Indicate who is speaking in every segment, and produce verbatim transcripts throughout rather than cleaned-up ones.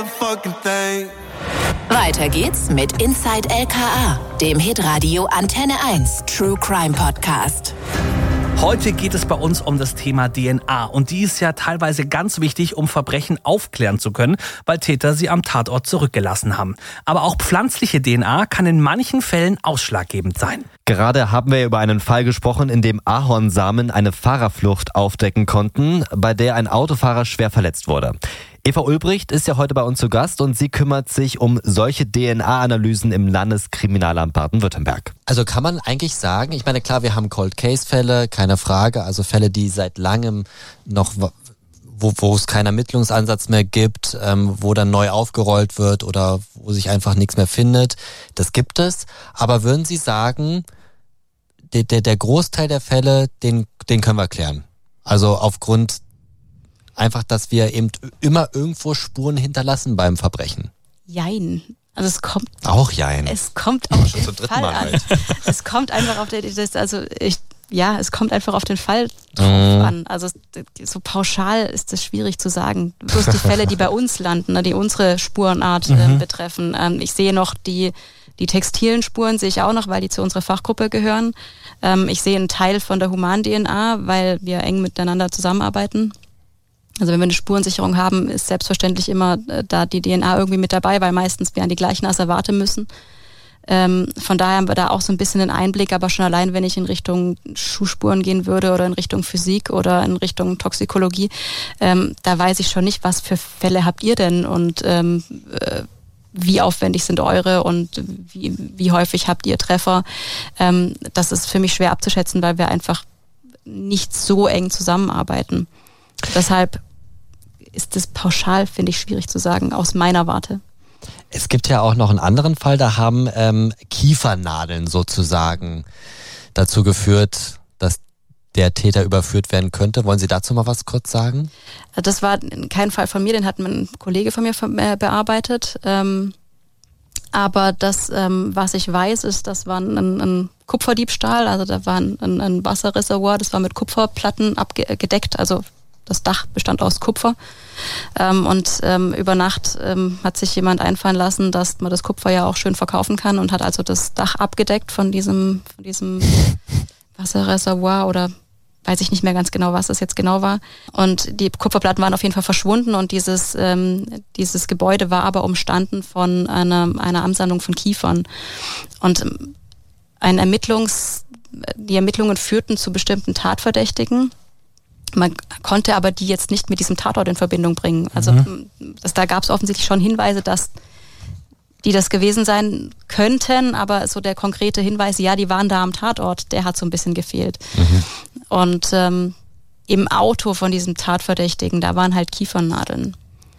Speaker 1: Weiter geht's mit Inside L K A, dem Hitradio Antenne eins True Crime Podcast.
Speaker 2: Heute geht es bei uns um das Thema D N A und die ist ja teilweise ganz wichtig, um Verbrechen aufklären zu können, weil Täter sie am Tatort zurückgelassen haben. Aber auch pflanzliche D N A kann in manchen Fällen ausschlaggebend sein.
Speaker 3: Gerade haben wir über einen Fall gesprochen, in dem Ahornsamen eine Fahrerflucht aufdecken konnten, bei der ein Autofahrer schwer verletzt wurde. Eva Ulbricht ist ja heute bei uns zu Gast und sie kümmert sich um solche D N A-Analysen im Landeskriminalamt Baden-Württemberg.
Speaker 4: Also kann man eigentlich sagen, ich meine klar, wir haben Cold-Case-Fälle, keine Frage, also Fälle, die seit langem noch, wo, wo es keinen Ermittlungsansatz mehr gibt, ähm, wo dann neu aufgerollt wird oder wo sich einfach nichts mehr findet, das gibt es. Aber würden Sie sagen, der, der, der Großteil der Fälle, den, den können wir klären? Also aufgrund einfach, dass wir eben immer irgendwo Spuren hinterlassen beim Verbrechen.
Speaker 5: Jein. Also es kommt
Speaker 4: auch Jein.
Speaker 5: Es kommt auf
Speaker 4: schon
Speaker 5: den
Speaker 4: zum dritten
Speaker 5: Fall
Speaker 4: Mal
Speaker 5: an.
Speaker 4: halt.
Speaker 5: Es kommt einfach auf den, das, also ich, ja, es kommt einfach auf den Fall drauf
Speaker 4: Mhm.
Speaker 5: an. Also so pauschal ist das schwierig zu sagen. Bloß die Fälle, die bei uns landen, ne, die unsere Spurenart äh,
Speaker 2: Mhm.
Speaker 5: betreffen. Ähm, ich sehe noch die die textilen Spuren sehe ich auch noch, weil die zu unserer Fachgruppe gehören. Ähm, ich sehe einen Teil von der Human-D N A, weil wir eng miteinander zusammenarbeiten. Also wenn wir eine Spurensicherung haben, ist selbstverständlich immer äh, da die D N A irgendwie mit dabei, weil meistens wir an die gleichen Asservate müssen. Ähm, von daher haben wir da auch so ein bisschen einen Einblick, aber schon allein, wenn ich in Richtung Schuhspuren gehen würde oder in Richtung Physik oder in Richtung Toxikologie, ähm, da weiß ich schon nicht, was für Fälle habt ihr denn und ähm, äh, wie aufwendig sind eure und wie, wie häufig habt ihr Treffer. Ähm, das ist für mich schwer abzuschätzen, weil wir einfach nicht so eng zusammenarbeiten. Deshalb ist das pauschal, finde ich, schwierig zu sagen, aus meiner Warte.
Speaker 4: Es gibt ja auch noch einen anderen Fall, da haben ähm, Kiefernadeln sozusagen dazu geführt, dass der Täter überführt werden könnte. Wollen Sie dazu mal was kurz sagen?
Speaker 5: Das war kein Fall von mir, den hat ein Kollege von mir bearbeitet. Ähm, aber das, ähm, was ich weiß, ist, das war ein, ein Kupferdiebstahl, also da war ein, ein Wasserreservoir, das war mit Kupferplatten abgedeckt, also das Dach bestand aus Kupfer. Ähm, und ähm, über Nacht ähm, hat sich jemand einfallen lassen, dass man das Kupfer ja auch schön verkaufen kann und hat also das Dach abgedeckt von diesem, von diesem Wasserreservoir oder weiß ich nicht mehr ganz genau, was das jetzt genau war. Und die Kupferplatten waren auf jeden Fall verschwunden und dieses, ähm, dieses Gebäude war aber umstanden von einer, einer Ansammlung von Kiefern. Und ein Ermittlungs, die Ermittlungen führten zu bestimmten Tatverdächtigen. Man konnte aber die jetzt nicht mit diesem Tatort in Verbindung bringen. Also mhm. das, da gab es offensichtlich schon Hinweise, dass die das gewesen sein könnten, aber so der konkrete Hinweis, ja, die waren da am Tatort, der hat so ein bisschen gefehlt. Mhm. Und ähm, im Auto von diesem Tatverdächtigen, da waren halt Kiefernadeln.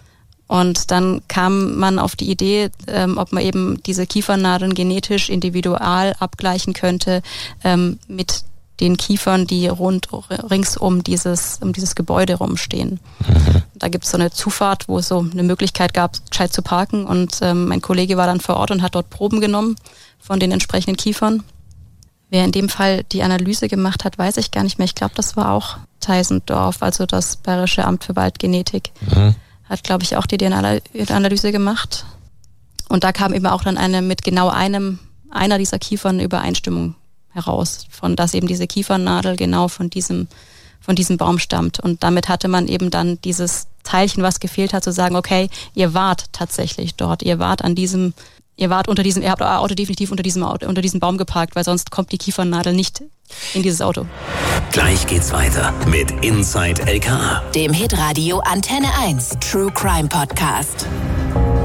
Speaker 5: Und dann kam man auf die Idee, ähm, ob man eben diese Kiefernadeln genetisch individual abgleichen könnte ähm, mit den Kiefern, die rund rings um dieses, um dieses Gebäude rumstehen. Mhm. Da gibt es so eine Zufahrt, wo es so eine Möglichkeit gab, gescheit zu parken. Und ähm, mein Kollege war dann vor Ort und hat dort Proben genommen von den entsprechenden Kiefern. Wer in dem Fall die Analyse gemacht hat, weiß ich gar nicht mehr. Ich glaube, das war auch Teisendorf, also das Bayerische Amt für Waldgenetik. Mhm. Hat, glaube ich, auch die D N A-Analyse gemacht. Und da kam eben auch dann eine mit genau einem, einer dieser Kiefern Übereinstimmung heraus, von dass eben diese Kiefernadel genau von diesem, von diesem Baum stammt. Und damit hatte man eben dann dieses Teilchen, was gefehlt hat, zu sagen, okay, ihr wart tatsächlich dort, ihr wart an diesem, ihr wart unter diesem, ihr habt euer Auto definitiv unter diesem Auto, unter diesem Baum geparkt, weil sonst kommt die Kiefernadel nicht in dieses Auto.
Speaker 1: Gleich geht's weiter mit Inside L K A, dem Hitradio Antenne eins True Crime Podcast.